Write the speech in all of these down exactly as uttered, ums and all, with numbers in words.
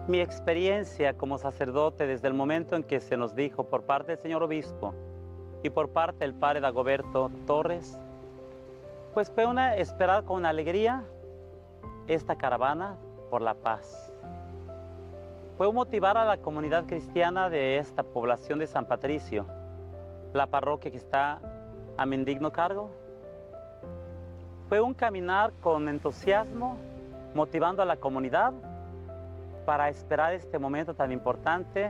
Mi experiencia como sacerdote desde el momento en que se nos dijo por parte del señor obispo y por parte del padre Dagoberto Torres, pues fue una esperar con alegría esta caravana por la paz. Fue motivar a la comunidad cristiana de esta población de San Patricio, la parroquia que está a mi indigno cargo. Fue un caminar con entusiasmo, motivando a la comunidad para esperar este momento tan importante,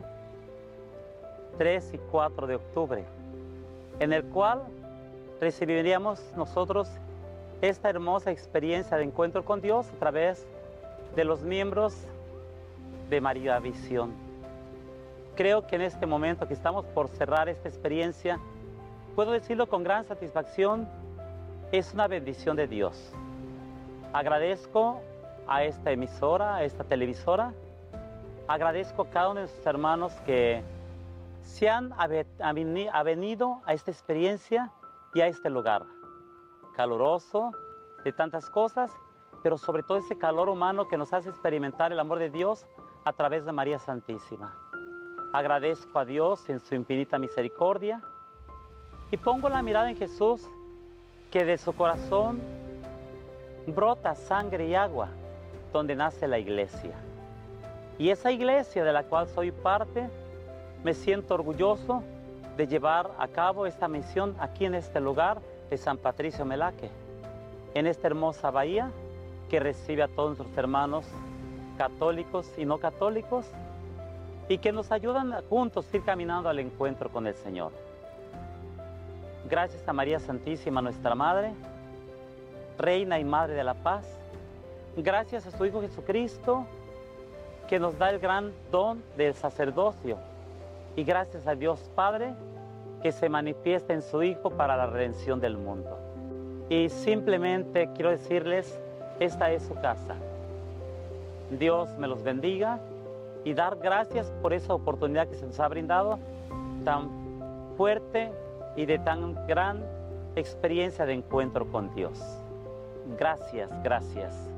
tres y cuatro de octubre, en el cual recibiríamos nosotros esta hermosa experiencia de encuentro con Dios a través de los miembros de María Visión. Creo que en este momento que estamos por cerrar esta experiencia, puedo decirlo con gran satisfacción, es una bendición de Dios. Agradezco a esta emisora, a esta televisora, agradezco a cada uno de sus hermanos que se han avenido a esta experiencia y a este lugar caluroso, de tantas cosas, pero sobre todo ese calor humano que nos hace experimentar el amor de Dios a través de María Santísima. Agradezco a Dios en su infinita misericordia y pongo la mirada en Jesús, que de su corazón brota sangre y agua, donde nace la iglesia. Y esa iglesia de la cual soy parte, me siento orgulloso de llevar a cabo esta misión aquí en este lugar de San Patricio Melaque, en esta hermosa bahía que recibe a todos nuestros hermanos católicos y no católicos y que nos ayudan juntos a ir caminando al encuentro con el Señor. Gracias a María Santísima, nuestra Madre, Reina y Madre de la Paz. Gracias a su Hijo Jesucristo, que nos da el gran don del sacerdocio. Y gracias a Dios Padre, que se manifiesta en su Hijo para la redención del mundo. Y simplemente quiero decirles, esta es su casa. Dios me los bendiga y dar gracias por esa oportunidad que se nos ha brindado tan fuerte y de tan gran experiencia de encuentro con Dios. Gracias, gracias.